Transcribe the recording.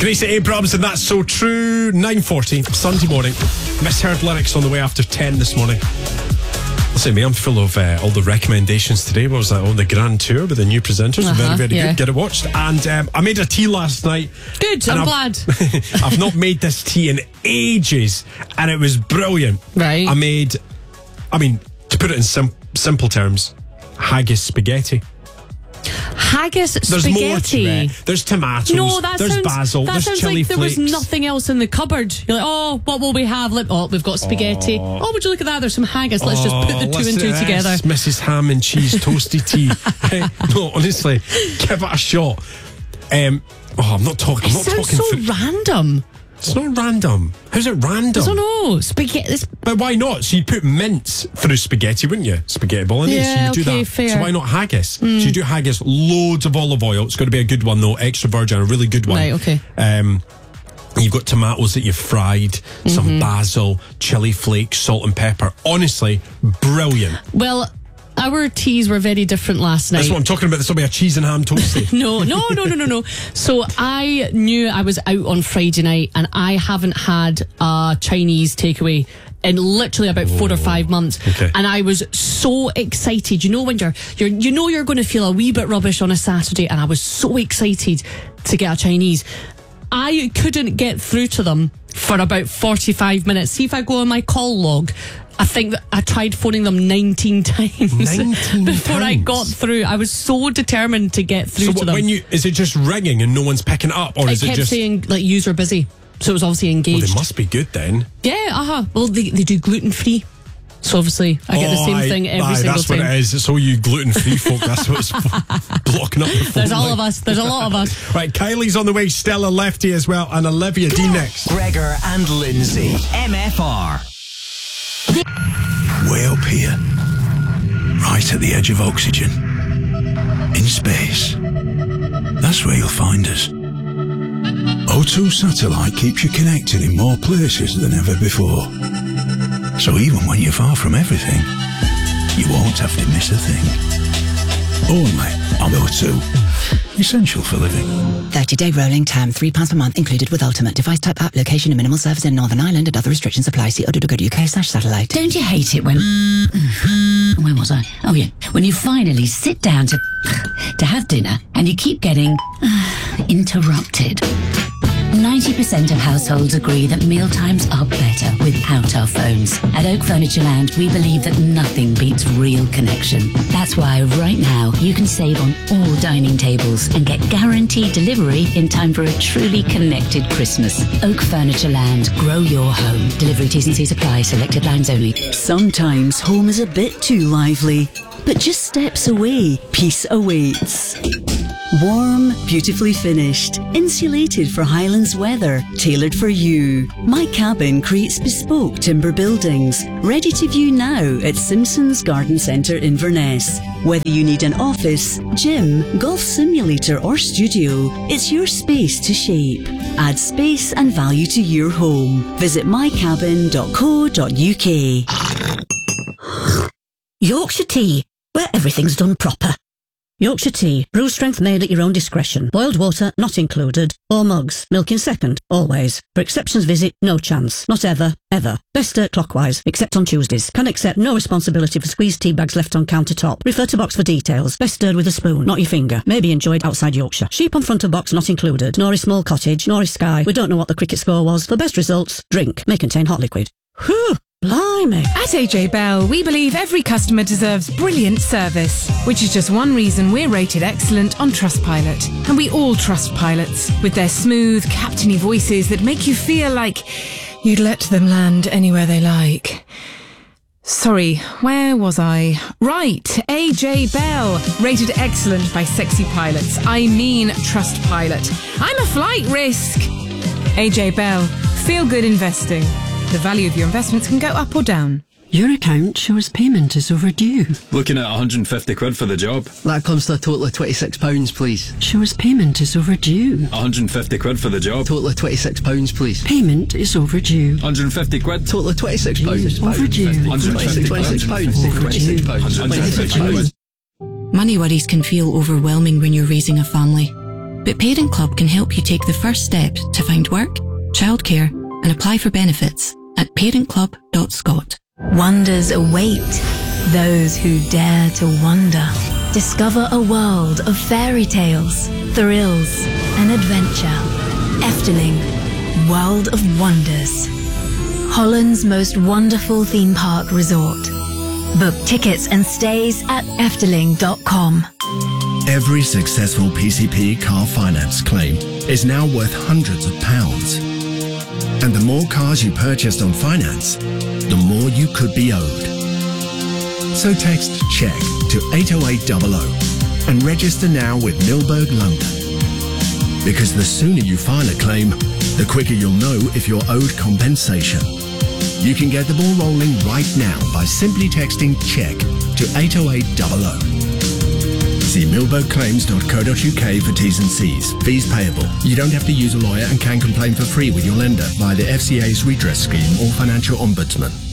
Gracie Abrams, and That's So True. 9:40, Sunday morning. Misheard lyrics on the way after 10 this morning. Listen, me, I'm full of all the recommendations today. What was that? On the Grand Tour with the new presenters. Very, very good. Get it watched. And I made a tea last night. Good, I'm glad. I've not made this tea in ages, and it was brilliant. Right. To put it in simple terms, haggis spaghetti. Haggis There's spaghetti. more to it. There's tomatoes. No, there's basil. That there's sounds chili like there flakes. was nothing else in the cupboard. You're like, oh, what will we have? We've got spaghetti. Oh, would you look at that? There's some haggis. Let's just put the two and two together. Mrs. Ham and Cheese toasty tea. No, honestly, give it a shot. I'm not talking. It sounds so random. It's not random. How's it random? I don't know. Spaghetti. But why not? So you'd put mince through spaghetti, wouldn't you? Spaghetti bolognese. Yeah, so you do okay, that. fair. So why not haggis? So you do haggis, loads of olive oil. It's got to be a good one though, extra virgin, a really good one. Right, okay. You've got tomatoes that you've fried, some basil, chili flakes, salt and pepper. Honestly, brilliant. Well, our teas were very different last night. That's what I'm talking about. This will be a cheese and ham toasty. No. So I knew I was out on Friday night, and I haven't had a Chinese takeaway in literally about 4 or 5 months. Okay. And I was so excited. You know when you're going to feel a wee bit rubbish on a Saturday, and I was so excited to get a Chinese. I couldn't get through to them for about 45 minutes. See if I go on my call log. I think that I tried phoning them 19 times 19 before I times? got through. I was so determined to get through to them. Is it just ringing and no one's picking it up, or is it kept just saying like user busy? So it was obviously engaged. Well, they must be good then. Yeah, Well, they do gluten free. So obviously I get the same thing every single that's time. That's what it is. It's all you gluten-free folk. That's what's blocking up the phone. There's all of us. There's a lot of us. Right, Kylie's on the way. Stella Lefty as well, and Olivia D next. Gregor and Lindsay, MFR. Way up here, right at the edge of oxygen, in space. That's where you'll find us. O2 Satellite keeps you connected in more places than ever before. So even when you're far from everything, you won't have to miss a thing. Only on O2. Essential for living. 30-day rolling term, £3 per month included with Ultimate. Device type app, location and minimal service in Northern Ireland and other restrictions apply. See o2.co.uk/satellite. Don't you hate it when... Where was I? Oh yeah. When you finally sit down to have dinner and you keep getting interrupted. 90% of households agree that mealtimes are better without our phones. At Oak Furniture Land, we believe that nothing beats real connection. That's why right now you can save on all dining tables and get guaranteed delivery in time for a truly connected Christmas. Oak Furniture Land, grow your home. Delivery T's and C's apply, selected lines only. Sometimes home is a bit too lively, but just steps away, peace awaits. Warm, beautifully finished, insulated for Highlands weather, tailored for you. My Cabin creates bespoke timber buildings, ready to view now at Simpson's Garden Centre Inverness. Whether you need an office, gym, golf simulator or studio, it's your space to shape. Add space and value to your home. Visit mycabin.co.uk. Yorkshire Tea, where everything's done proper. Yorkshire Tea, brew strength made at your own discretion. Boiled water not included. Or mugs, milk in second, always. For exceptions visit, no chance. Not ever, ever. Best stirred clockwise, except on Tuesdays. Can accept no responsibility for squeezed tea bags left on countertop. Refer to box for details. Best stirred with a spoon, not your finger. May be enjoyed outside Yorkshire. Sheep on front of box not included. Nor is small cottage, nor is Sky. We don't know what the cricket score was. For best results, drink. May contain hot liquid. Whew! Blimey. At AJ Bell, we believe every customer deserves brilliant service, which is just one reason we're rated excellent on Trustpilot. And we all trust pilots, with their smooth, captainy voices that make you feel like you'd let them land anywhere they like. Sorry, where was I? Right, AJ Bell, rated excellent by sexy pilots. I mean Trustpilot. I'm a flight risk. AJ Bell, feel good investing. The value of your investments can go up or down. Your account shows payment is overdue. Looking at 150 quid for the job. That comes to a total of £26, please. Shows payment is overdue. 150 quid for the job. Total of £26, please. Payment is overdue. 150 quid. Total of £26. Overdue. £26. Money worries can feel overwhelming when you're raising a family. But Parent Club can help you take the first step to find work, childcare, and apply for benefits at parentclub.scot. Wonders await those who dare to wonder. Discover a world of fairy tales, thrills, and adventure. Efteling, World of Wonders. Holland's most wonderful theme park resort. Book tickets and stays at efteling.com. Every successful PCP car finance claim is now worth hundreds of pounds. And the more cars you purchased on finance, the more you could be owed. So text CHECK to 80800 and register now with Milberg London. Because the sooner you file a claim, the quicker you'll know if you're owed compensation. You can get the ball rolling right now by simply texting CHECK to 80800. See milbergclaims.co.uk for T's and C's. Fees payable. You don't have to use a lawyer and can complain for free with your lender via the FCA's redress scheme or financial ombudsman.